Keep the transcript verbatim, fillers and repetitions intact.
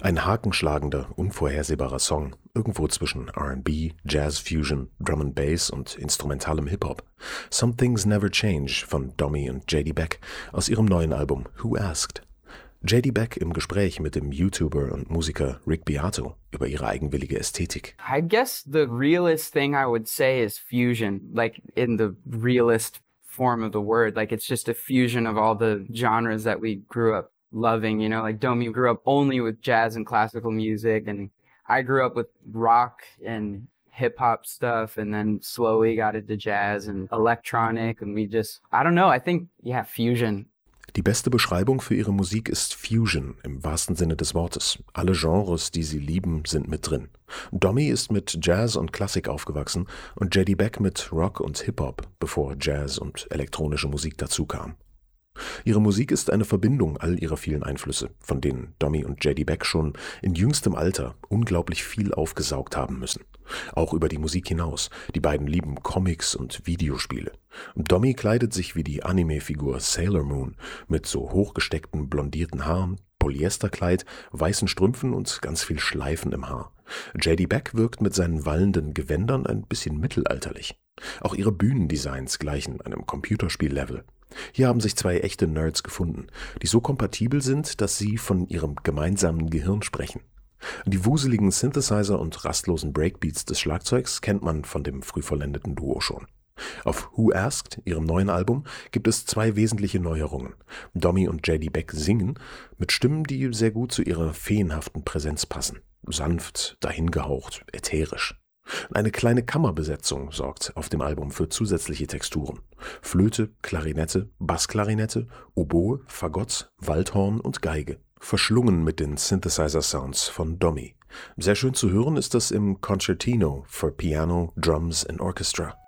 Ein hakenschlagender, unvorhersehbarer Song, irgendwo zwischen R and B, Jazz Fusion, Drum and Bass und instrumentalem Hip-Hop. Some Things Never Change von Domi und J D Beck aus ihrem neuen Album Who Asked. J D Beck im Gespräch mit dem YouTuber und Musiker Rick Beato über ihre eigenwillige Ästhetik. I guess the realest thing I would say is fusion, like in the realest form of the word. Like it's just a fusion of all the genres that we grew up loving, you know, like Domi grew up only with jazz and classical music, and I grew up with rock and hip-hop stuff, and then slowly got into jazz and electronic, and we just, I don't know, I think, yeah, fusion. Die beste Beschreibung für ihre Musik ist Fusion im wahrsten Sinne des Wortes. Alle Genres, die sie lieben, sind mit drin. Domi ist mit Jazz und Klassik aufgewachsen und J D Beck mit Rock und Hip-Hop, bevor Jazz und elektronische Musik dazu kam. Ihre Musik ist eine Verbindung all ihrer vielen Einflüsse, von denen Domi und J D Beck schon in jüngstem Alter unglaublich viel aufgesaugt haben müssen. Auch über die Musik hinaus. Die beiden lieben Comics und Videospiele. Domi kleidet sich wie die Anime-Figur Sailor Moon mit so hochgesteckten, blondierten Haaren, Polyesterkleid, weißen Strümpfen und ganz viel Schleifen im Haar. J D Beck wirkt mit seinen wallenden Gewändern ein bisschen mittelalterlich. Auch ihre Bühnendesigns gleichen einem Computerspiel-Level. Hier haben sich zwei echte Nerds gefunden, die so kompatibel sind, dass sie von ihrem gemeinsamen Gehirn sprechen. Die wuseligen Synthesizer und rastlosen Breakbeats des Schlagzeugs kennt man von dem früh vollendeten Duo schon. Auf Who Asked, ihrem neuen Album, gibt es zwei wesentliche Neuerungen. Domi und J D Beck singen mit Stimmen, die sehr gut zu ihrer feenhaften Präsenz passen. Sanft, dahingehaucht, ätherisch. Eine kleine Kammerbesetzung sorgt auf dem Album für zusätzliche Texturen. Flöte, Klarinette, Bassklarinette, Oboe, Fagott, Waldhorn und Geige. Verschlungen mit den Synthesizer-Sounds von Domi. Sehr schön zu hören ist das im Concertino for Piano, Drums and Orchestra.